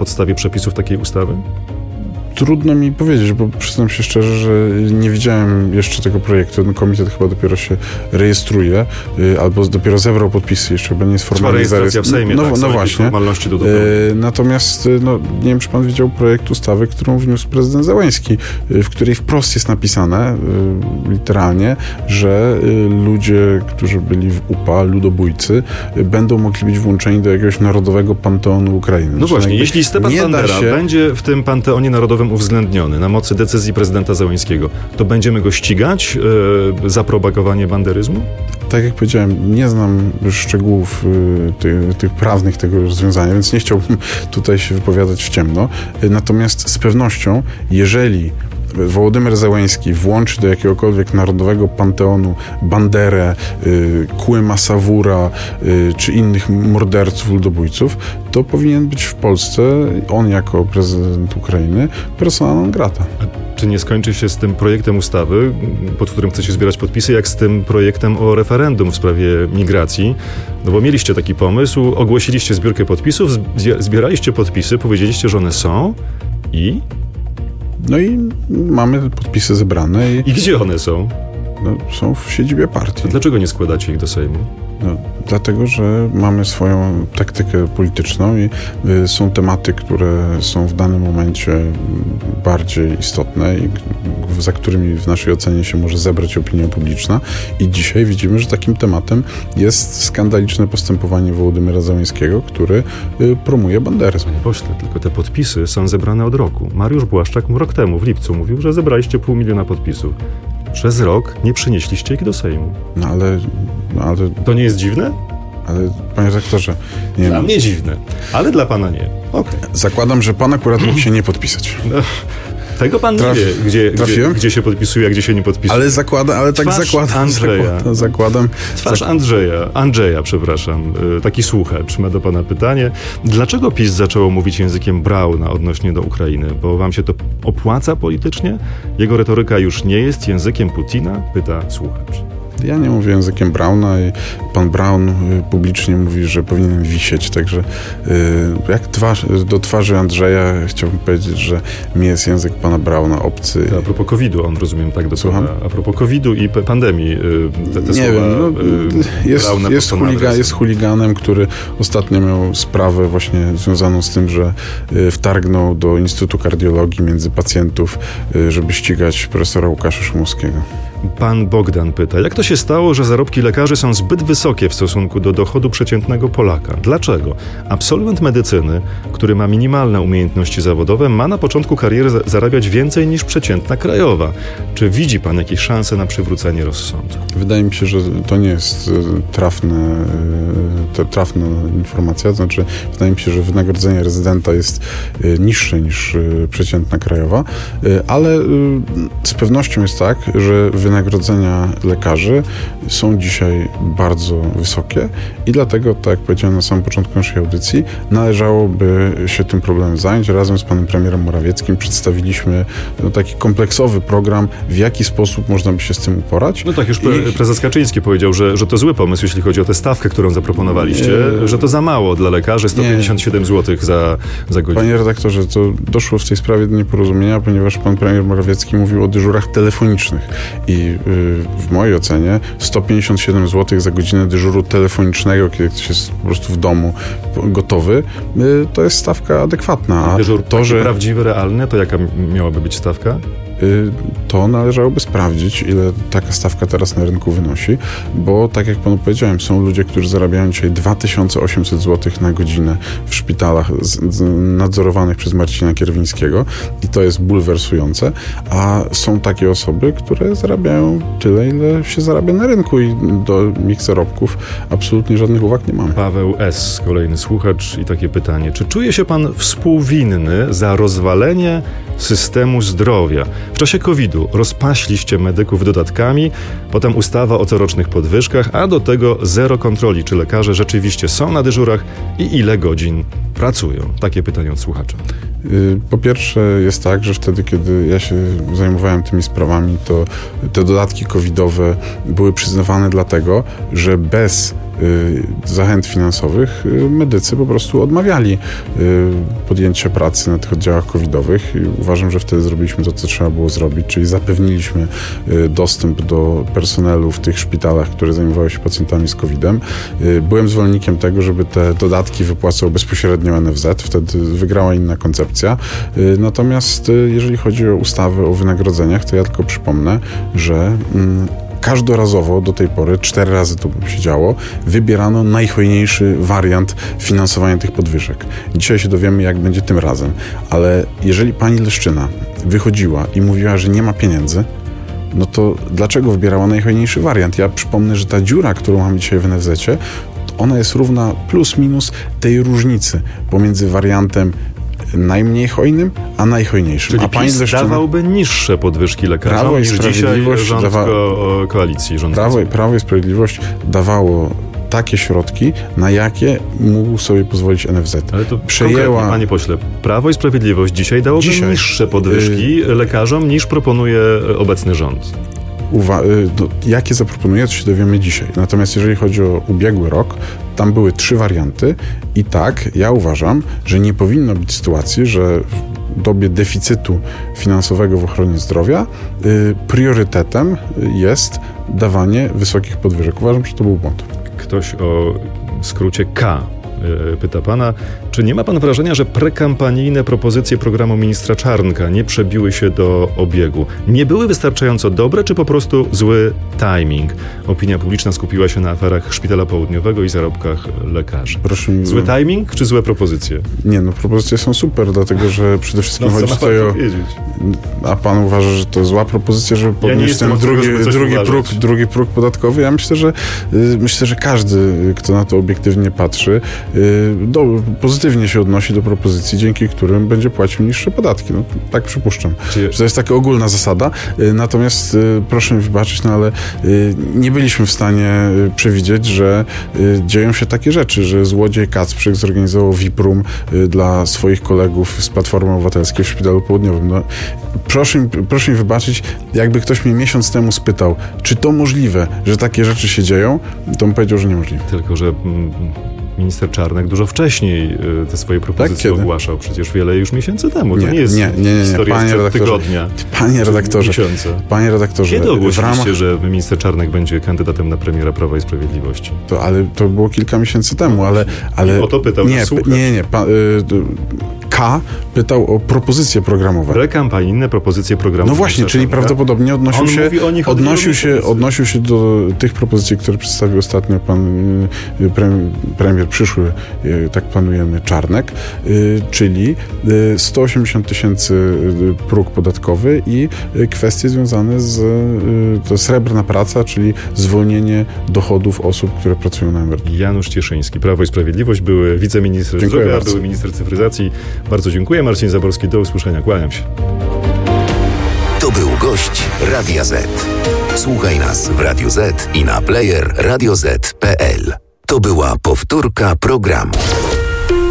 podstawie przepisów takiej ustawy? Trudno mi powiedzieć, bo przyznam się szczerze, że nie widziałem jeszcze tego projektu. Ten komitet chyba dopiero się rejestruje, albo dopiero zebrał podpisy, jeszcze chyba nie jest formalnie rejestracja w Sejmie, no właśnie. Formalności do natomiast nie wiem, czy pan widział projekt ustawy, którą wniósł prezydent Zełenski, w której wprost jest napisane, literalnie, że ludzie, którzy byli w UPA, ludobójcy, będą mogli być włączeni do jakiegoś narodowego panteonu Ukrainy. No właśnie, jeśli Stepan Bandera będzie w tym panteonie narodowym uwzględniony na mocy decyzji prezydenta Zełenskiego, to będziemy go ścigać za propagowanie banderyzmu? Tak jak powiedziałem, nie znam szczegółów tych prawnych tego rozwiązania, więc nie chciałbym tutaj się wypowiadać w ciemno. Natomiast z pewnością, jeżeli Wołodymyr Zełenski włączy do jakiegokolwiek narodowego panteonu Banderę, Kłyma Sawura czy innych morderców, ludobójców, to powinien być w Polsce, on jako prezydent Ukrainy, persona non grata. Czy nie skończy się z tym projektem ustawy, pod którym chcecie zbierać podpisy, jak z tym projektem o referendum w sprawie migracji? No bo mieliście taki pomysł, ogłosiliście zbiórkę podpisów, zbieraliście podpisy, powiedzieliście, że one są i... No i mamy podpisy zebrane. I gdzie one są? No, są w siedzibie partii. To dlaczego nie składacie ich do Sejmu? No, dlatego, że mamy swoją taktykę polityczną i są tematy, które są w danym momencie bardziej istotne i za którymi w naszej ocenie się może zebrać opinia publiczna. I dzisiaj widzimy, że takim tematem jest skandaliczne postępowanie Wołodymyra Zełenskiego, który promuje banderyzm. Panie pośle, tylko te podpisy są zebrane od roku. Mariusz Błaszczak rok temu, w lipcu, mówił, że zebraliście 500 000 podpisów. Przez rok nie przynieśliście ich do Sejmu. No ale... To nie jest dziwne? Ale, panie rektorze... Nie dla mnie dziwne, ale dla pana nie. Okay. Zakładam, że pan akurat mógł się nie podpisać. No, tego pan nie wie, gdzie się podpisuje, a gdzie się nie podpisuje. Ale zakładam. Twarz Andrzeja, przepraszam. Taki słuchacz ma do pana pytanie. Dlaczego PiS zaczęło mówić językiem Brauna odnośnie do Ukrainy? Bo wam się to opłaca politycznie? Jego retoryka już nie jest językiem Putina? Pyta słuchacz. Ja nie mówię językiem Brauna i pan Braun publicznie mówi, że powinien wisieć, także jak do twarzy Andrzeja chciałbym powiedzieć, że mi jest język pana Brauna obcy. A propos COVID-u, on rozumiem tak dosłownie. A propos COVID-u i pandemii, te nie słowa wiem, jest chuliganem, który ostatnio miał sprawę właśnie związaną z tym, że wtargnął do Instytutu Kardiologii między pacjentów, żeby ścigać profesora Łukasza Szumowskiego. Pan Bogdan pyta, jak to się stało, że zarobki lekarzy są zbyt wysokie w stosunku do dochodu przeciętnego Polaka? Dlaczego? Absolwent medycyny, który ma minimalne umiejętności zawodowe, ma na początku kariery zarabiać więcej niż przeciętna krajowa. Czy widzi pan jakieś szanse na przywrócenie rozsądku? Wydaje mi się, że to nie jest trafna informacja. Znaczy, wydaje mi się, że wynagrodzenie rezydenta jest niższe niż przeciętna krajowa, ale z pewnością jest tak, że wynagrodzenia lekarzy są dzisiaj bardzo wysokie i dlatego, tak jak powiedziałem na samym początku naszej audycji, należałoby się tym problemem zająć. Razem z panem premierem Morawieckim przedstawiliśmy taki kompleksowy program, w jaki sposób można by się z tym uporać. No tak, już prezes Kaczyński powiedział, że to zły pomysł, jeśli chodzi o tę stawkę, którą zaproponowaliście, że to za mało dla lekarzy, 157 zł za godzinę. Panie redaktorze, to doszło w tej sprawie do nieporozumienia, ponieważ pan premier Morawiecki mówił o dyżurach telefonicznych i w mojej ocenie 157 zł za godzinę dyżuru telefonicznego, kiedy ktoś jest po prostu w domu gotowy, to jest stawka adekwatna. A dyżur prawdziwy, realny, to jaka miałaby być stawka? To należałoby sprawdzić, ile taka stawka teraz na rynku wynosi, bo tak jak panu powiedziałem, są ludzie, którzy zarabiają dzisiaj 2800 zł na godzinę w szpitalach nadzorowanych przez Marcina Kierwińskiego i to jest bulwersujące, a są takie osoby, które zarabiają tyle, ile się zarabia na rynku i do ich zarobków absolutnie żadnych uwag nie mamy. Paweł S., kolejny słuchacz i takie pytanie. Czy czuje się pan współwinny za rozwalenie systemu zdrowia? W czasie COVID-u rozpaśliście medyków dodatkami, potem ustawa o corocznych podwyżkach, a do tego zero kontroli, czy lekarze rzeczywiście są na dyżurach i ile godzin pracują. Takie pytanie od słuchacza. Po pierwsze jest tak, że wtedy, kiedy ja się zajmowałem tymi sprawami, to te dodatki covidowe były przyznawane dlatego, że bez zachęt finansowych medycy po prostu odmawiali podjęcia pracy na tych oddziałach covidowych i uważam, że wtedy zrobiliśmy to, co trzeba było zrobić, czyli zapewniliśmy dostęp do personelu w tych szpitalach, które zajmowały się pacjentami z COVID-em. Byłem zwolennikiem tego, żeby te dodatki wypłacał bezpośrednio NFZ, wtedy wygrała inna koncepcja. Natomiast jeżeli chodzi o ustawę o wynagrodzeniach, to ja tylko przypomnę, że każdorazowo do tej pory, 4 razy to się działo, wybierano najhojniejszy wariant finansowania tych podwyżek. Dzisiaj się dowiemy, jak będzie tym razem. Ale jeżeli pani Leszczyna wychodziła i mówiła, że nie ma pieniędzy, no to dlaczego wybierała najhojniejszy wariant? Ja przypomnę, że ta dziura, którą mamy dzisiaj w NFZ-cie, ona jest równa plus minus tej różnicy pomiędzy wariantem najmniej hojnym, a najhojniejszym. Czyli a pani PiS Leszczyna dawałby niższe podwyżki lekarzom niż dzisiaj rząd koalicji rządzącej. Prawo i Sprawiedliwość dawało takie środki, na jakie mógł sobie pozwolić NFZ. Ale to przejęła... Panie pośle, Prawo i Sprawiedliwość dzisiaj dałoby niższe podwyżki lekarzom niż proponuje obecny rząd. Jakie zaproponuje, to się dowiemy dzisiaj. Natomiast jeżeli chodzi o ubiegły rok, tam były 3 warianty i tak, ja uważam, że nie powinno być sytuacji, że w dobie deficytu finansowego w ochronie zdrowia priorytetem jest dawanie wysokich podwyżek. Uważam, że to był błąd. Ktoś o skrócie K pyta pana, czy nie ma pan wrażenia, że prekampanijne propozycje programu ministra Czarnka nie przebiły się do obiegu? Nie były wystarczająco dobre, czy po prostu zły timing? Opinia publiczna skupiła się na aferach Szpitala Południowego i zarobkach lekarzy. Zły timing, czy złe propozycje? Nie, propozycje są super, dlatego że przede wszystkim chodzi tutaj o... A pan uważa, że to zła propozycja, żeby podnieść ten drugi próg podatkowy? Ja myślę, że każdy, kto na to obiektywnie patrzy, pozytywnie się odnosi do propozycji, dzięki którym będzie płacił niższe podatki. Tak przypuszczam. Że to jest taka ogólna zasada. Natomiast proszę mi wybaczyć, ale nie byliśmy w stanie przewidzieć, że dzieją się takie rzeczy, że złodziej Kacprzyk zorganizował VIP-room dla swoich kolegów z Platformy Obywatelskiej w Szpitalu Południowym. Proszę mi wybaczyć, jakby ktoś mnie miesiąc temu spytał, czy to możliwe, że takie rzeczy się dzieją, to bym powiedział, że niemożliwe. Tylko, że minister Czarnek dużo wcześniej te swoje propozycje ogłaszał, przecież wiele już miesięcy temu. To nie jest historia sprzed tygodnia. Panie redaktorze. Kiedy ogłosiliście, że minister Czarnek będzie kandydatem na premiera Prawa i Sprawiedliwości? To było kilka miesięcy temu, ale... O to pytał słuchacz. K pytał o propozycje programowe. Prekampanijne propozycje programowe. No właśnie, czyli prawdopodobnie odnosił się do tych propozycji, które przedstawił ostatnio pan premier przyszły, tak planujemy, Czarnek, czyli 180 000 próg podatkowy i kwestie związane z srebrna praca, czyli zwolnienie dochodów osób, które pracują na emeryturze. Janusz Cieszyński, Prawo i Sprawiedliwość, były wiceminister zdrowia, były minister cyfryzacji. Bardzo dziękuję. Marcin Zaborski, do usłyszenia. Kłaniam się. To był gość Radia Z. Słuchaj nas w Radio Z i na player radioz.pl. To była powtórka programu.